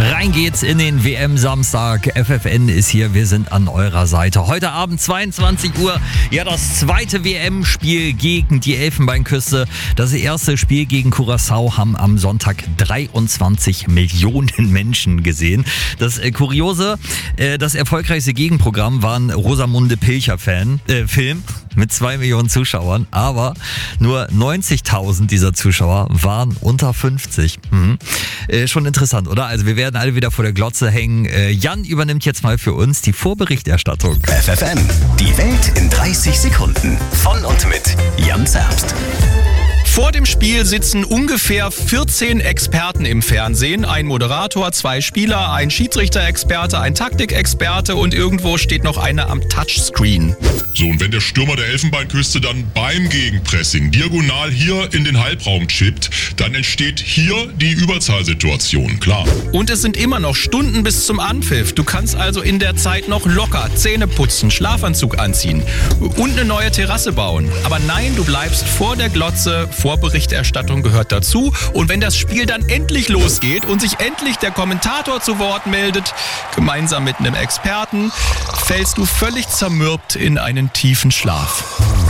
Rein geht's in den WM-Samstag. FFN ist hier, wir sind an eurer Seite. Heute Abend 22 Uhr, ja, das zweite WM-Spiel gegen die Elfenbeinküste. Das erste Spiel gegen Curaçao haben am Sonntag 23 Millionen Menschen gesehen. Das Kuriose, das erfolgreichste Gegenprogramm war ein Rosamunde Pilcher-Film mit 2 Millionen Zuschauern, aber nur 90.000 dieser Zuschauer waren unter 50. Schon interessant, oder? Also wir werden alle wieder vor der Glotze hängen. Jan übernimmt jetzt mal für uns die Vorberichterstattung. FFN, die Welt in 30 Sekunden. Von und mit Jan Zerbst. Vor dem Spiel sitzen ungefähr 14 Experten im Fernsehen. Ein Moderator, 2 Spieler, ein Schiedsrichter-Experte, ein Taktikexperte und irgendwo steht noch einer am Touchscreen. So, und wenn der Stürmer der Elfenbeinküste dann beim Gegenpressing diagonal hier in den Halbraum chippt, dann entsteht hier die Überzahlsituation, klar. Und es sind immer noch Stunden bis zum Anpfiff. Du kannst also in der Zeit noch locker Zähne putzen, Schlafanzug anziehen und eine neue Terrasse bauen. Aber nein, du bleibst vor der Glotze. Vorberichterstattung gehört dazu. Und wenn das Spiel dann endlich losgeht und sich endlich der Kommentator zu Wort meldet, gemeinsam mit einem Experten, fällst du völlig zermürbt in einen tiefen Schlaf.